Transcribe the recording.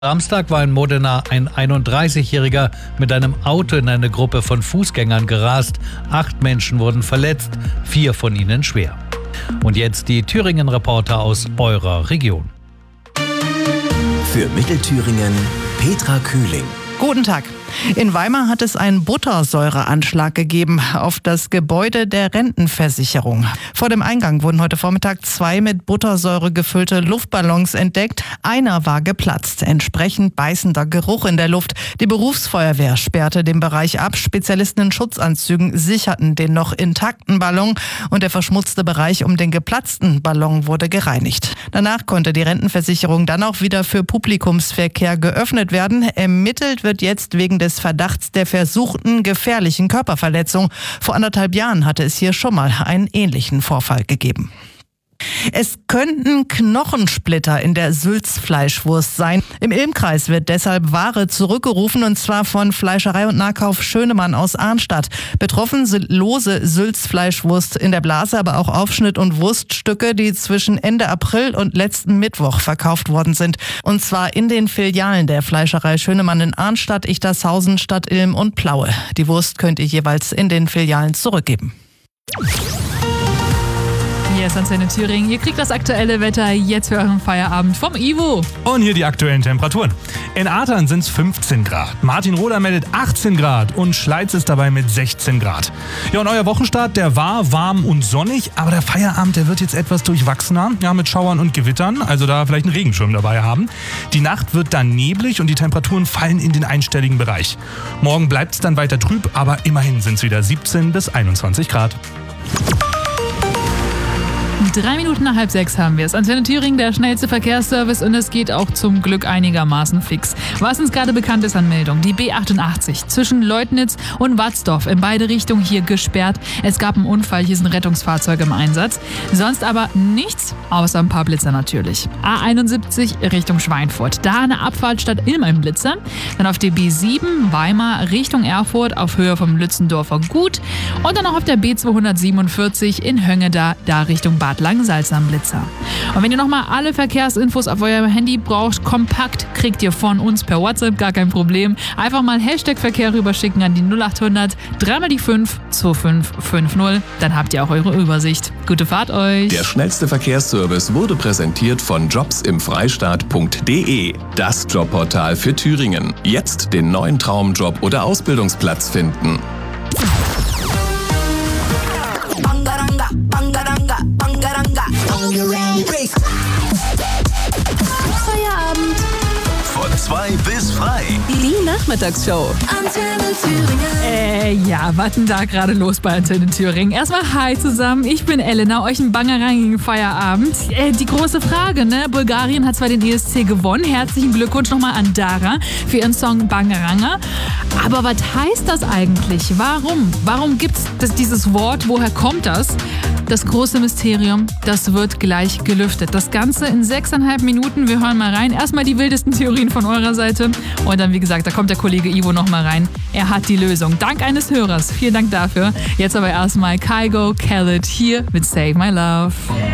Samstag war in Modena ein 31-Jähriger mit einem Auto in eine Gruppe von Fußgängern gerast. 8 Menschen wurden verletzt, 4 von ihnen schwer. Und jetzt die Thüringen-Reporter aus eurer Region. Für Mittelthüringen Petra Kühling. Guten Tag. In Weimar hat es einen Buttersäureanschlag gegeben auf das Gebäude der Rentenversicherung. Vor dem Eingang wurden heute Vormittag 2 mit Buttersäure gefüllte Luftballons entdeckt. Einer war geplatzt, entsprechend beißender Geruch in der Luft. Die Berufsfeuerwehr sperrte den Bereich ab. Spezialisten in Schutzanzügen sicherten den noch intakten Ballon und der verschmutzte Bereich um den geplatzten Ballon wurde gereinigt. Danach konnte die Rentenversicherung dann auch wieder für Publikumsverkehr geöffnet werden. Ermittelt wird jetzt wegen des Verdachts der versuchten gefährlichen Körperverletzung. Vor 1,5 Jahren hatte es hier schon mal einen ähnlichen Vorfall gegeben. Es könnten Knochensplitter in der Sülz-Fleischwurst sein. Im Ilm-Kreis wird deshalb Ware zurückgerufen, und zwar von Fleischerei und Nahkauf Schönemann aus Arnstadt. Betroffen sind lose Sülz-Fleischwurst in der Blase, aber auch Aufschnitt- und Wurststücke, die zwischen Ende April und letzten Mittwoch verkauft worden sind. Und zwar in den Filialen der Fleischerei Schönemann in Arnstadt, Ichtershausen, Stadtilm und Plaue. Die Wurst könnt ihr jeweils in den Filialen zurückgeben. Hier ist Antenne Thüringen. Ihr kriegt das aktuelle Wetter jetzt für euren Feierabend vom Ivo. Und hier die aktuellen Temperaturen. In Athern sind es 15 Grad. Martinroda meldet 18 Grad und Schleiz ist dabei mit 16 Grad. Ja, und euer Wochenstart, der war warm und sonnig, aber der Feierabend, der wird jetzt etwas durchwachsener. Ja, mit Schauern und Gewittern, also da vielleicht einen Regenschirm dabei haben. Die Nacht wird dann neblig und die Temperaturen fallen in den einstelligen Bereich. Morgen bleibt es dann weiter trüb, aber immerhin sind es wieder 17 bis 21 Grad. 3 Minuten nach 5:30 haben wir es. Antenne Thüringen, der schnellste Verkehrsservice, und es geht auch zum Glück einigermaßen fix. Was uns gerade bekannt ist an Meldung: die B88 zwischen Leutnitz und Watzdorf in beide Richtungen hier gesperrt. Es gab einen Unfall, hier sind Rettungsfahrzeuge im Einsatz. Sonst aber nichts, außer ein paar Blitzer natürlich. A71 Richtung Schweinfurt, da eine Abfahrt statt Ilm ein Blitzer. Dann auf der B7 Weimar Richtung Erfurt auf Höhe vom Lützendorfer Gut. Und dann noch auf der B247 in Hönge da Richtung Bad Langensalza am Blitzer. Und wenn ihr nochmal alle Verkehrsinfos auf eurem Handy braucht, kompakt, kriegt ihr von uns per WhatsApp, gar kein Problem. Einfach mal #Verkehr rüberschicken an die 0800 3 die 5 2550. Dann habt ihr auch eure Übersicht. Gute Fahrt euch! Der schnellste Verkehrsservice wurde präsentiert von jobsimfreistaat.de. Das Jobportal für Thüringen. Jetzt den neuen Traumjob oder Ausbildungsplatz finden. Feierabend. Von 2 bis frei. Die Nachmittagsshow. Antenne Thüringen. Ja, was denn da gerade los bei Antenne Thüringen? Erstmal hi zusammen, ich bin Elena, euch ein bangerangigen Feierabend. Die große Frage, ne? Bulgarien hat zwar den ESC gewonnen, herzlichen Glückwunsch nochmal an Dara für ihren Song Bangeranga. Aber was heißt das eigentlich? Warum gibt's dieses Wort? Woher kommt das? Das große Mysterium, das wird gleich gelüftet. Das Ganze in 6,5 Minuten. Wir hören mal rein. Erstmal die wildesten Theorien von eurer Seite. Und dann, wie gesagt, da kommt der Kollege Ivo noch mal rein. Er hat die Lösung. Dank eines Hörers. Vielen Dank dafür. Jetzt aber erstmal Kygo Khaled hier mit Save My Love.